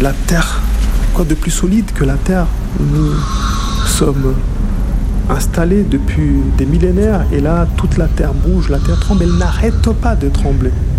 la terre. Quoi de plus solide que la terre? Nous sommes installés depuis des millénaires et là, toute la terre bouge, la terre tremble, elle n'arrête pas de trembler.